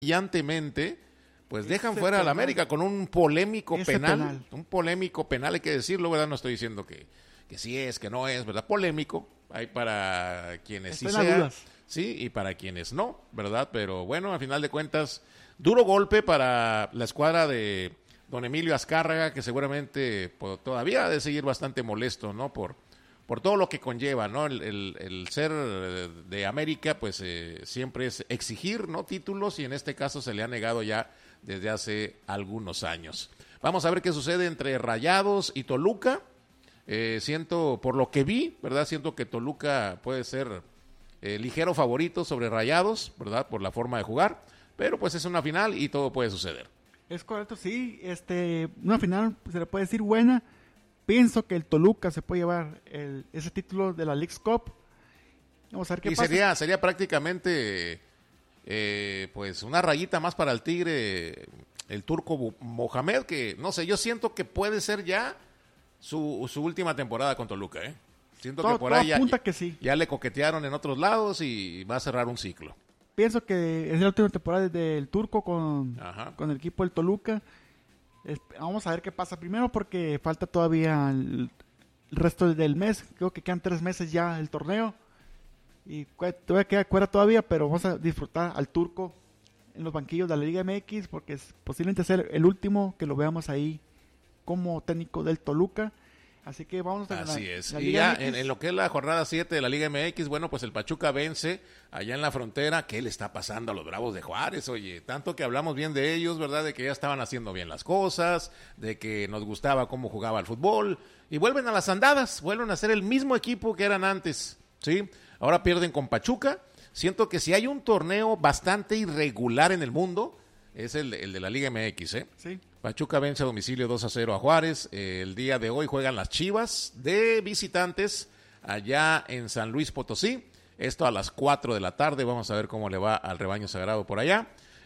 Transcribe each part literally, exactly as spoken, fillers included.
brillantemente, pues dejan Ese fuera al penal. América con un polémico Ese penal, penal. un polémico penal, hay que decirlo, ¿verdad? No estoy diciendo que, que sí es, que no es, ¿verdad? Polémico, hay para quienes sí Están las sea, dudas. sí, y para quienes no, ¿verdad? Pero bueno, al final de cuentas, duro golpe para la escuadra de don Emilio Azcárraga, que seguramente pues, todavía ha de seguir bastante molesto, ¿no? Por, por todo lo que conlleva, ¿no? El, el, el ser de América, pues eh, siempre es exigir, ¿no? Títulos, y en este caso se le ha negado ya desde hace algunos años. Vamos a ver qué sucede entre Rayados y Toluca. Eh, siento, por lo que vi, ¿verdad? Siento que Toluca puede ser eh, ligero favorito sobre Rayados, ¿verdad? Por la forma de jugar, pero pues es una final y todo puede suceder. Es correcto, sí. Este, una final se le puede decir buena. Pienso que el Toluca se puede llevar el, ese título de la Leagues Cup. Vamos a ver qué Y pasa. sería, sería prácticamente eh, pues una rayita más para el Tigre, el turco Bu- Mohamed, que no sé, yo siento que puede ser ya su, su última temporada con Toluca, ¿eh? Siento Todo- que por todo ahí ya, apunta que sí. ya le coquetearon en otros lados y va a cerrar un ciclo. Pienso que es la última temporada del Turco con, Ajá. con el equipo del Toluca. Es- vamos a ver qué pasa primero porque falta todavía el, el resto del mes. Creo que quedan tres meses ya el torneo. Y cue- todavía queda fuera todavía, pero vamos a disfrutar al Turco en los banquillos de la Liga M X porque es posiblemente ser el último que lo veamos ahí como técnico del Toluca. Así que vamos a Así es. la Y Liga ya M X. en, en lo que es la jornada siete de la Liga M X, bueno, pues el Pachuca vence allá en la frontera. ¿Qué le está pasando a los Bravos de Juárez? Oye, tanto que hablamos bien de ellos, ¿verdad? De que ya estaban haciendo bien las cosas, de que nos gustaba cómo jugaba el fútbol. Y vuelven a las andadas, vuelven a ser el mismo equipo que eran antes, ¿sí? Ahora pierden con Pachuca. Siento que si hay un torneo bastante irregular en el mundo, es el, el de la Liga M X, ¿eh? Sí. Pachuca vence a domicilio dos a cero a Juárez. Eh, el día de hoy juegan las Chivas de visitantes allá en San Luis Potosí. Esto a las cuatro de la tarde. Vamos a ver cómo le va al rebaño sagrado por allá.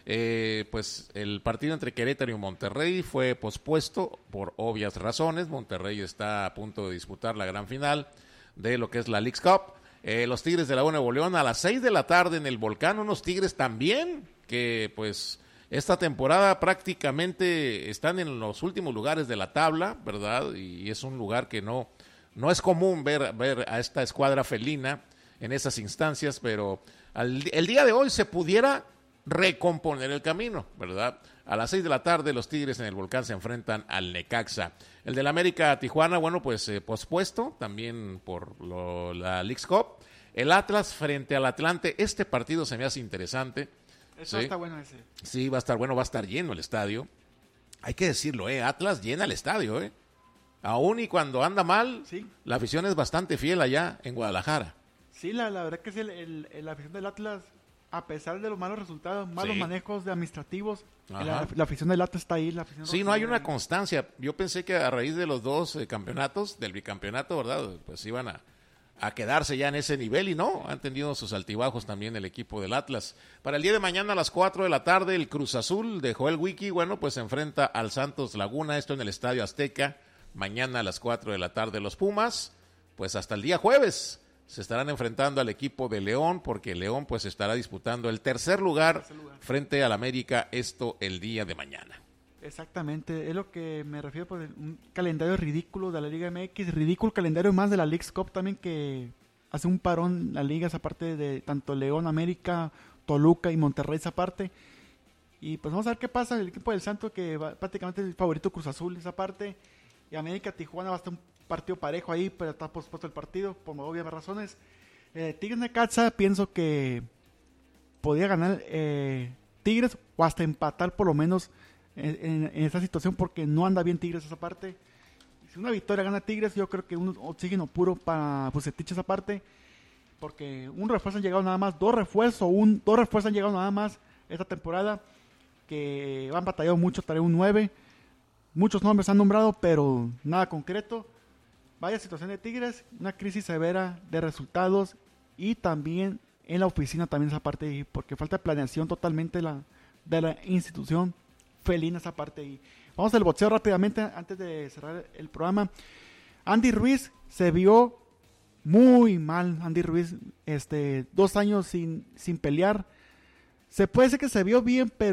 Eh, pues el partido entre Querétaro y Monterrey fue pospuesto por obvias razones. Monterrey está a punto de disputar la gran final de lo que es la Leagues Cup. Eh, los Tigres de la U Nuevo León a las seis de la tarde en el Volcán. Unos Tigres también que pues... esta temporada prácticamente están en los últimos lugares de la tabla, ¿verdad? Y es un lugar que no, no es común ver, ver a esta escuadra felina en esas instancias, pero al, el día de hoy se pudiera recomponer el camino, ¿verdad? A las seis de la tarde los Tigres en el Volcán se enfrentan al Necaxa. El del América Tijuana, bueno, pues eh, pospuesto también por lo, la Leagues Cup. El Atlas frente al Atlante, este partido se me hace interesante. Eso Sí. está bueno ese. Sí, va a estar bueno, va a estar lleno el estadio. Hay que decirlo, ¿eh? Atlas llena el estadio, ¿eh? Aún y cuando anda mal, Sí. la afición es bastante fiel allá en Guadalajara. Sí, la, la verdad que sí, el, el, el- la afición del Atlas, a pesar de los malos resultados, malos Sí. manejos de administrativos, Ajá. la, la afición del Atlas está ahí. La afición Sí, no hay rojinegra una constancia. Yo pensé que a raíz de los dos eh, campeonatos, del bicampeonato, ¿verdad? Pues iban a, a quedarse ya en ese nivel y no, han tenido sus altibajos también el equipo del Atlas. Para el día de mañana a las cuatro de la tarde, el Cruz Azul de Joel Wiki, bueno, pues se enfrenta al Santos Laguna, esto en el Estadio Azteca. Mañana a las cuatro de la tarde los Pumas, pues hasta el día jueves se estarán enfrentando al equipo de León, porque León pues estará disputando el tercer lugar, Tercer lugar. frente al América, esto el día de mañana. Exactamente, es lo que me refiero por el- un calendario ridículo de la Liga M X, ridículo calendario más de la Leagues Cup también, que hace un parón las ligas aparte de tanto León, América, Toluca y Monterrey esa parte. Y pues vamos a ver qué pasa, el equipo del Santo que va, prácticamente es el favorito Cruz Azul esa parte, y América Tijuana va a estar un partido parejo ahí, pero está pospuesto el partido por obvias razones. Eh, Tigres Necaxa pienso que podría ganar eh, Tigres o hasta empatar por lo menos en, en, en esta situación porque no anda bien Tigres esa parte. Si una victoria gana Tigres, yo creo que un oxígeno puro para Bucetich esa parte, porque un refuerzo han llegado nada más, dos refuerzos, un, dos refuerzos han llegado nada más esta temporada, que han batallado mucho, traer un nueve, muchos nombres han nombrado, pero nada concreto. Vaya situación de Tigres, una crisis severa de resultados y también en la oficina también esa parte ahí, porque falta planeación totalmente de la, de la institución felina esa parte ahí. Vamos al boxeo rápidamente antes de cerrar el programa. Andy Ruiz se vio muy mal, Andy Ruiz, este, dos años sin, sin pelear. Se puede decir que se vio bien, pero